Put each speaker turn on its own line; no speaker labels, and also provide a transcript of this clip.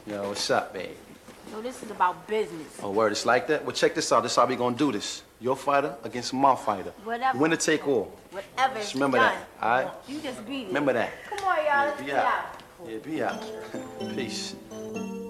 Yo, what's up, babe?
No, this is about business.
Oh, word, it's like that? Well, check this out. This is how we gonna do this. Your fighter against my fighter.
Whatever.
Winner take all.
Whatever.
Just remember
done.
that, all right?
You just beat it.
Remember that.
Come on, y'all. Let's
be
be
out.
out.
Yeah, be out. Peace.